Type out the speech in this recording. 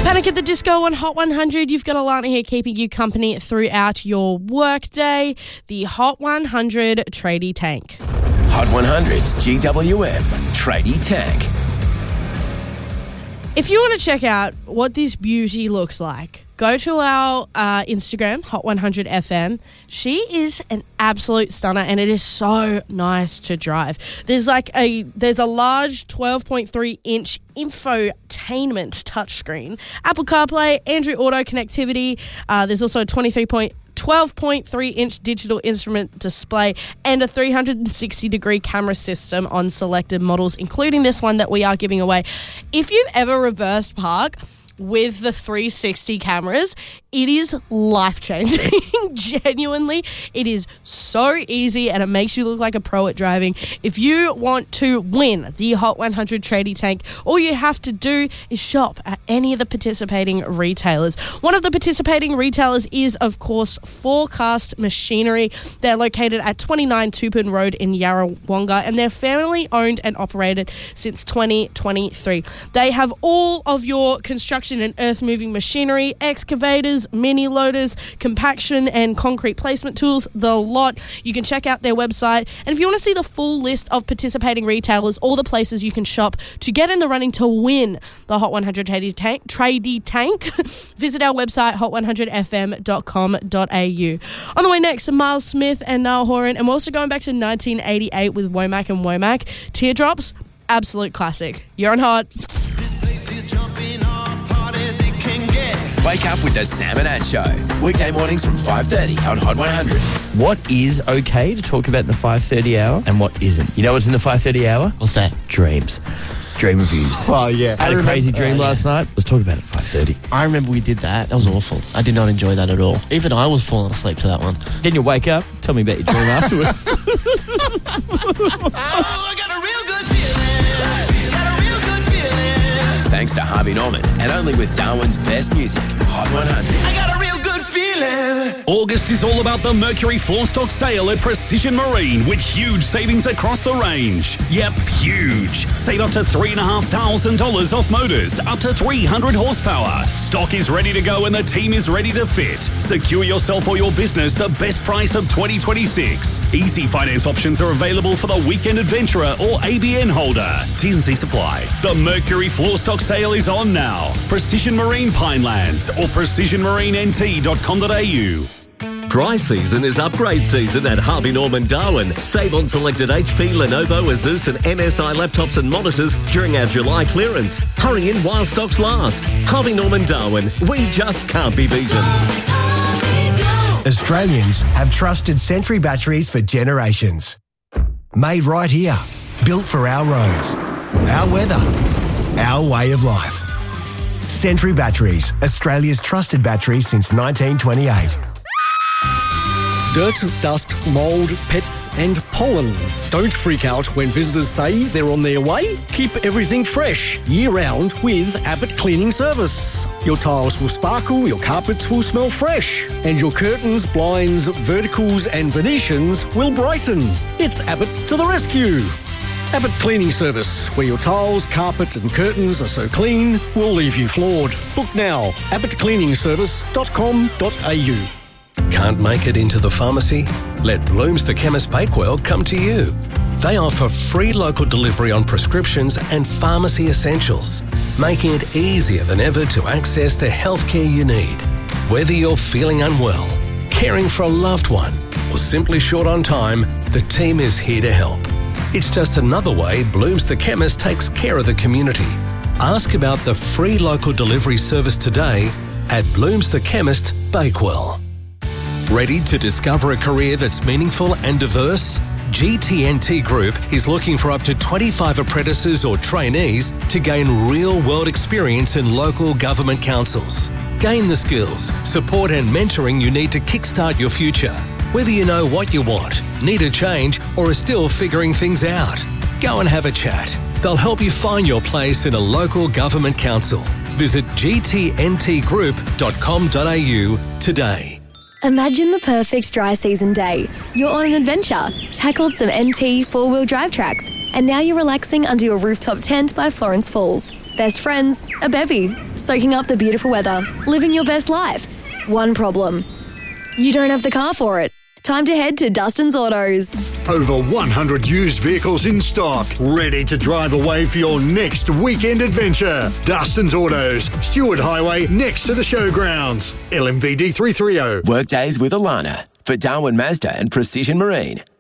Panic at the Disco on Hot 100. You've got Alana here keeping you company throughout your workday. The Hot 100 Tradie Tank. Hot 100's GWM Tradie Tank. If you want to check out what this beauty looks like, go to our Instagram, Hot100FM. She is an absolute stunner, and it is so nice to drive. There's a large 12.3-inch infotainment touchscreen, Apple CarPlay, Android Auto connectivity. There's also a 12.3-inch digital instrument display and a 360-degree camera system on selected models, including this one that we are giving away. If you've ever reversed park with the 360 cameras, it is life-changing. Genuinely, it is so easy and it makes you look like a pro at driving. If you want to win the Hot 100 Tradie Tank, all you have to do is shop at any of the participating retailers. One of the participating retailers is, of course, Forecast Machinery. They're located at 29 Tupin Road in Yarrawonga, and they're family-owned and operated since 2023. They have all of your construction and earth-moving machinery, excavators, mini loaders, compaction and concrete placement tools, the lot. You can check out their website. And if you want to see the full list of participating retailers, all the places you can shop to get in the running to win the Hot 100 Tradie Tank, visit our website, hot100fm.com.au. On the way next, Miles Smith and Niall Horan. And we're also going back to 1988 with Womack and Womack. Teardrops, absolute classic. You're on Hot. This place is jumping off hard as it can get. Wake up with the Sam and Ann Show. Weekday mornings from 5:30 on Hot 100. What is okay to talk about in the 5:30 hour and what isn't? You know what's in the 5:30 hour? What's that? Dreams. Dream reviews. Oh, yeah. I had a crazy dream last night. Let's talk about it at 5:30. I remember we did that. That was awful. I did not enjoy that at all. Even I was falling asleep to that one. Then you wake up, tell me about your dream afterwards. Oh, I got a real good feeling. Got a real good feeling. Thanks to Harvey Norman and only with Darwin's best music, Hot 100. I got a real good feeling. August is all about the Mercury floor stock sale at Precision Marine with huge savings across the range. Yep, huge. Save up to $3,500 off motors, up to 300 horsepower. Stock is ready to go and the team is ready to fit. Secure yourself or your business the best price of 2026. Easy finance options are available for the weekend adventurer or ABN holder. T&C supply. The Mercury floor stock sale is on now. Precision Marine Pinelands or precisionmarinent.com.au. Dry season is upgrade season at Harvey Norman Darwin. Save on selected HP, Lenovo, Asus and MSI laptops and monitors during our July clearance. Hurry in while stocks last. Harvey Norman Darwin. We just can't be beaten. Australians have trusted Sentry batteries for generations. Made right here. Built for our roads, our weather, our way of life. Sentry Batteries, Australia's trusted battery since 1928. Dirt, dust, mould, pets and pollen. Don't freak out when visitors say they're on their way. Keep everything fresh year-round with Abbott Cleaning Service. Your tiles will sparkle, your carpets will smell fresh, and your curtains, blinds, verticals and Venetians will brighten. It's Abbott to the rescue. Abbott Cleaning Service, where your tiles, carpets and curtains are so clean, we'll leave you floored. Book now, abbottcleaningservice.com.au. Can't make it into the pharmacy? Let Blooms the Chemist Bakewell come to you. They offer free local delivery on prescriptions and pharmacy essentials, making it easier than ever to access the healthcare you need. Whether you're feeling unwell, caring for a loved one, or simply short on time, the team is here to help. It's just another way Blooms the Chemist takes care of the community. Ask about the free local delivery service today at Blooms the Chemist Bakewell. Ready to discover a career that's meaningful and diverse? GTNT Group is looking for up to 25 apprentices or trainees to gain real-world experience in local government councils. Gain the skills, support and mentoring you need to kickstart your future. Whether you know what you want, need a change or are still figuring things out, go and have a chat. They'll help you find your place in a local government council. Visit gtntgroup.com.au today. Imagine the perfect dry season day. You're on an adventure, tackled some NT four-wheel drive tracks, and now you're relaxing under your rooftop tent by Florence Falls. Best friends, a bevy, soaking up the beautiful weather, living your best life. One problem. You don't have the car for it. Time to head to Dustin's Autos. Over 100 used vehicles in stock, ready to drive away for your next weekend adventure. Dustin's Autos, Stewart Highway, next to the showgrounds. LMVD 330. Workdays with Alana for Darwin Mazda and Precision Marine.